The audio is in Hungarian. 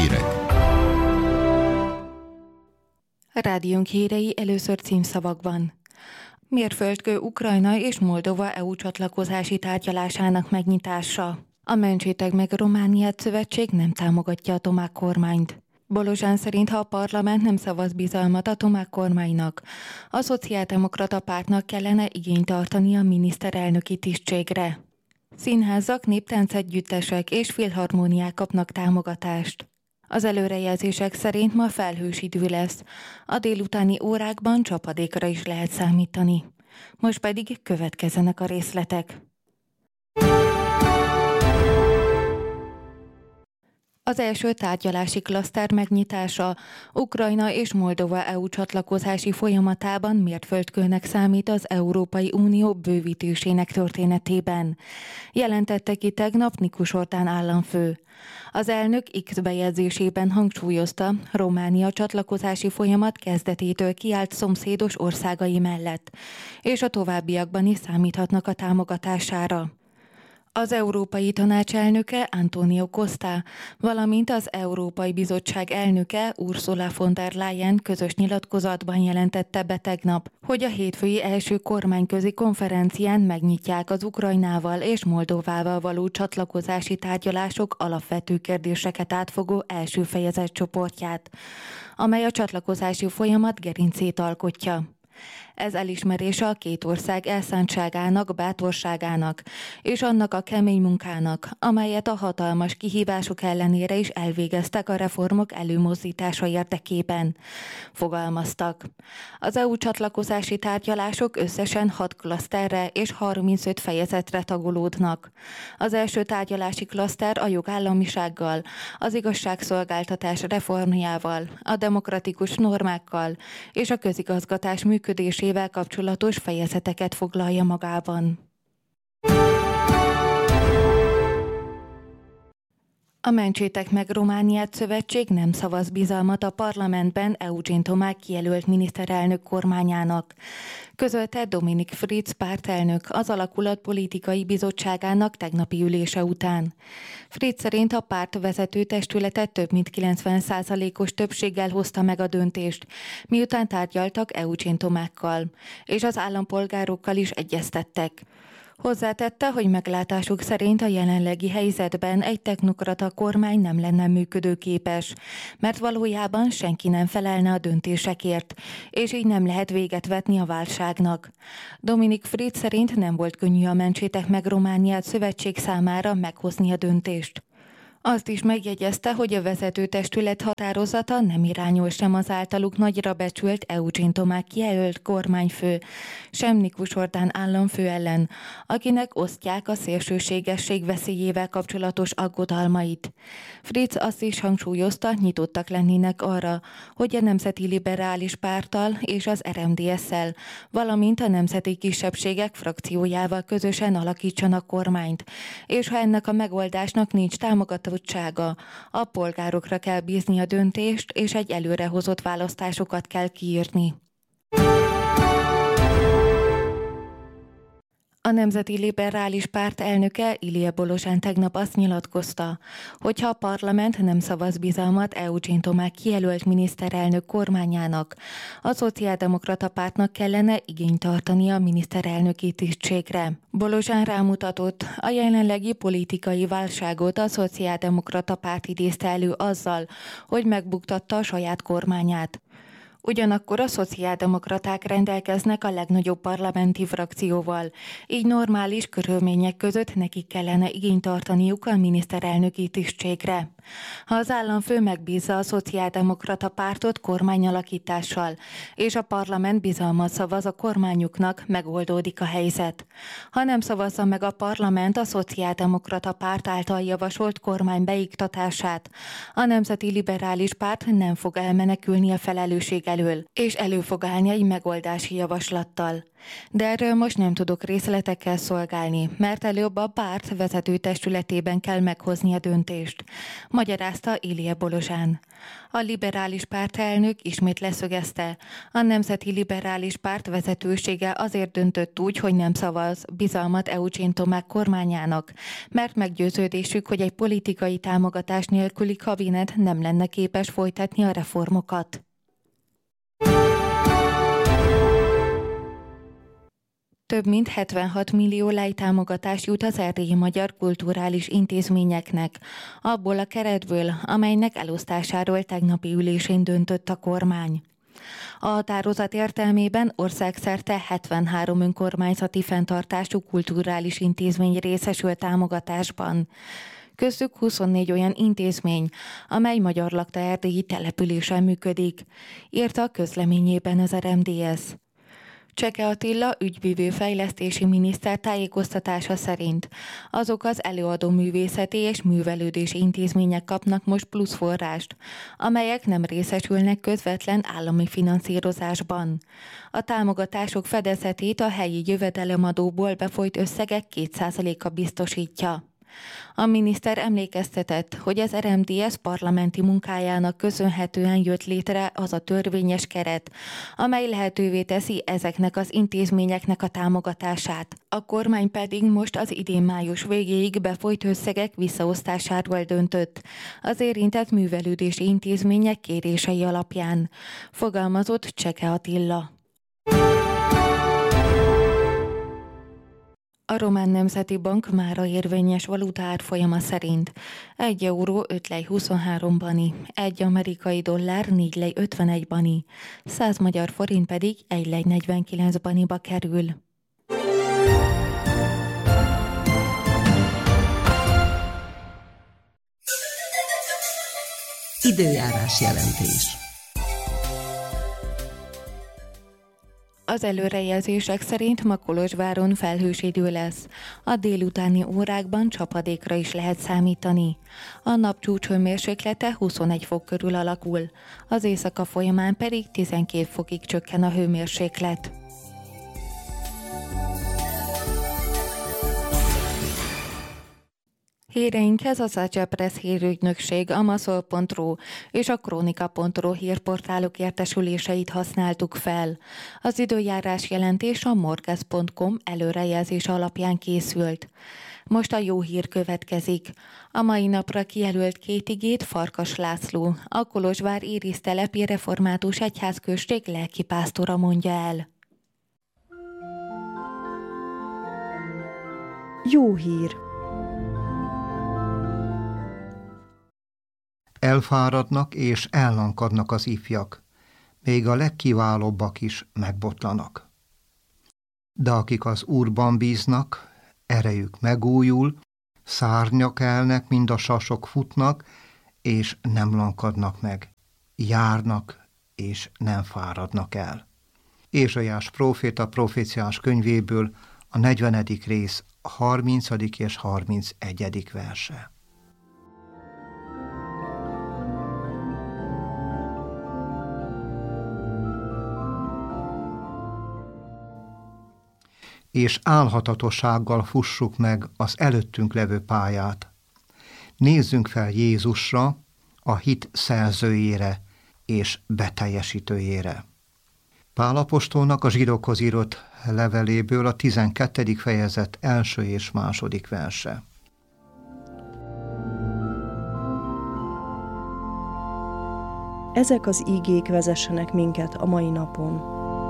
hírek. Rádiónk hírei először címszavakban. Mérföldkő Ukrajna és Moldova EU csatlakozási tárgyalásának megnyitása. A Mentsétek meg Romániát szövetség nem támogatja a Tomák kormányt. Bolozsán szerint, ha a parlament nem szavaz bizalmat a Tomák kormánynak, a szociáldemokrata pártnak kellene igényt tartani a miniszterelnöki tisztségre. Színházak, néptáncegyüttesek és filharmóniák kapnak támogatást. Az előrejelzések szerint ma felhős idő lesz. A délutáni órákban csapadékra is lehet számítani. Most pedig következzenek a részletek. Az első tárgyalási klaszter megnyitása Ukrajna és Moldova EU csatlakozási folyamatában mérföldkőnek számít az Európai Unió bővítésének történetében. Jelentette ki tegnap Nikus Orbán államfő. Az elnök X bejegyzésében hangsúlyozta, Románia csatlakozási folyamat kezdetétől kiállt szomszédos országai mellett, és a továbbiakban is számíthatnak a támogatására. Az Európai Tanács elnöke Antonio Costa, valamint az Európai Bizottság elnöke Ursula von der Leyen közös nyilatkozatban jelentette be tegnap, hogy a hétfői első kormányközi konferencián megnyitják az Ukrajnával és Moldovával való csatlakozási tárgyalások alapvető kérdéseket átfogó első fejezet csoportját, amely a csatlakozási folyamat gerincét alkotja. Ez elismerése a két ország elszántságának, bátorságának és annak a kemény munkának, amelyet a hatalmas kihívások ellenére is elvégeztek a reformok előmozdítása érdekében, fogalmaztak. Az EU csatlakozási tárgyalások összesen 6 klaszterre és 35 fejezetre tagolódnak. Az első tárgyalási klaszter a jogállamisággal, az igazságszolgáltatás reformjával, a demokratikus normákkal és a közigazgatás működésével kapcsolatos fejezeteket foglalja magában. A Mentsétek meg Romániát szövetség nem szavaz bizalmat a parlamentben Eugen Tomák kijelölt miniszterelnök kormányának, közölte Dominik Fritz pártelnök az alakulat politikai bizottságának tegnapi ülése után. Fritz szerint a párt vezető testülete több mint 90%-os többséggel hozta meg a döntést, miután tárgyaltak Eugen Tomákkal, és az állampolgárokkal is egyeztettek. Hozzátette, hogy meglátásuk szerint a jelenlegi helyzetben egy technokrata kormány nem lenne működőképes, mert valójában senki nem felelne a döntésekért, és így nem lehet véget vetni a válságnak. Dominik Fritz szerint nem volt könnyű a Mentsétek meg Romániát szövetség számára meghozni a döntést. Azt is megjegyezte, hogy a vezetőtestület határozata nem irányul sem az általuk nagyra becsült Eugen Tomák kijelölt kormányfő, sem Nikus Orbán államfő ellen, akinek osztják a szélsőségesség veszélyével kapcsolatos aggodalmait. Fritz azt is hangsúlyozta, nyitottak lennének arra, hogy a Nemzeti Liberális Párttal és az RMDS-szel, valamint a Nemzeti Kisebbségek frakciójával közösen alakítsanak kormányt, és ha ennek a megoldásnak nincs támogatottsága, a polgárokra kell bízni a döntést, és egy előrehozott választásokat kell kiírni. A Nemzeti Liberális Párt elnöke Ilie Bolozsán tegnap azt nyilatkozta, hogy ha a parlament nem szavaz bizalmat Eugen Tomák kijelölt miniszterelnök kormányának, a szociáldemokrata pártnak kellene igényt tartani a miniszterelnöki tisztségre. Bolozsán rámutatott, a jelenlegi politikai válságot a szociáldemokrata párt idézte elő azzal, hogy megbuktatta a saját kormányát. Ugyanakkor a szociáldemokraták rendelkeznek a legnagyobb parlamenti frakcióval, így normális körülmények között nekik kellene igényt tartaniuk a miniszterelnöki tisztségre. Ha az államfő megbízza a szociáldemokrata pártot kormányalakítással, és a parlament bizalmat szavaz a kormányuknak, megoldódik a helyzet. Ha nem szavazza meg a parlament a szociáldemokrata párt által javasolt kormány beiktatását, a Nemzeti Liberális Párt nem fog elmenekülni a felelősség elől, és elő fog állni egy megoldási javaslattal. De erről most nem tudok részletekkel szolgálni, mert előbb a párt vezető testületében kell meghozni a döntést, magyarázta Ilije Bolozsán. A liberális pártelnök ismét leszögezte, a Nemzeti Liberális Párt vezetősége azért döntött úgy, hogy nem szavaz bizalmat Eugen Tomák kormányának, mert meggyőződésük, hogy egy politikai támogatás nélküli kabinet nem lenne képes folytatni a reformokat. Több mint 76 millió lejtámogatás jut az erdélyi magyar kulturális intézményeknek, abból a keretből, amelynek elosztásáról tegnapi ülésén döntött a kormány. A határozat értelmében országszerte 73 önkormányzati fenntartású kulturális intézmény részesül támogatásban. Köztük 24 olyan intézmény, amely magyar lakta erdélyi településen működik, írta a közleményében az RMDS. Cseke Attila ügyvívő fejlesztési miniszter tájékoztatása szerint azok az előadó művészeti és művelődési intézmények kapnak most plusz forrást, amelyek nem részesülnek közvetlen állami finanszírozásban. A támogatások fedezetét a helyi jövedelemadóból befolyt összegek 2%-a biztosítja. A miniszter emlékeztetett, hogy az RMDS parlamenti munkájának köszönhetően jött létre az a törvényes keret, amely lehetővé teszi ezeknek az intézményeknek a támogatását. A kormány pedig most az idén május végéig befolyt összegek visszaosztásáról döntött, az érintett művelődési intézmények kérései alapján, fogalmazott Cseke Attila. A Román Nemzeti Bank mára érvényes valutaárfolyama szerint 1 euró 5 lej 23 bani, 1 amerikai dollár 4 lej 51 bani, 100 magyar forint pedig 1 lej 49 baniba kerül. Időjárás jelentés. Az előrejelzések szerint ma Kolozsváron felhős idő lesz. A délutáni órákban csapadékra is lehet számítani. A napcsúcs hőmérséklete 21 fok körül alakul, az éjszaka folyamán pedig 12 fokig csökken a hőmérséklet. Híreinkhez az Agyapres hírügynökség, a Maszol.ru és a Kronika.ru hírportálok értesüléseit használtuk fel. Az időjárás jelentés a morgez.com előrejelzés alapján készült. Most a jó hír következik. A mai napra kijelölt 2 igét Farkas László, a Kolozsvár Érisz telepi református egyházközség lelkipásztora mondja el. Jó hír. Elfáradnak és ellankadnak az ifjak, még a legkiválóbbak is megbotlanak. De akik az Úrban bíznak, erejük megújul, szárnyak elnek, mind a sasok futnak, és nem lankadnak meg, járnak, és nem fáradnak el. Ézsaiás próféta proféciás könyvéből a 40. rész 30. és 31. verse. És álhatatossággal fussuk meg az előttünk levő pályát. Nézzünk fel Jézusra, a hit szerzőjére és beteljesítőjére. Pál apostolnak a zsidókhoz írott leveléből a 12. fejezet 1. és 2. verse. Ezek az ígék vezessenek minket a mai napon.